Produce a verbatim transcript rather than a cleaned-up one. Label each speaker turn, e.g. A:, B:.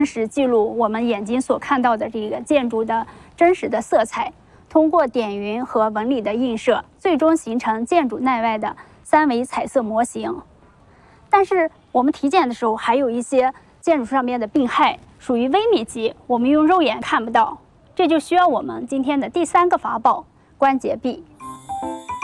A: 真实记录我们眼睛所看到的这个建筑的真实的色彩，通过点云和纹理的映射，最终形成建筑内外的三维彩色模型。但是我们体检的时候，还有一些建筑上面的病害属于微米级，我们用肉眼看不到，这就需要我们今天的第三个法宝——关节壁。